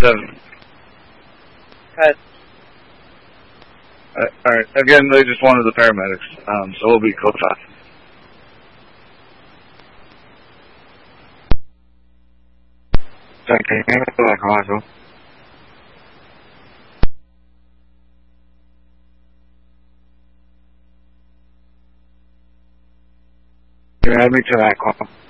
7. Cut. Alright, again, they just wanted the paramedics, so we'll be code 5. Okay, Michael. You add me to that call.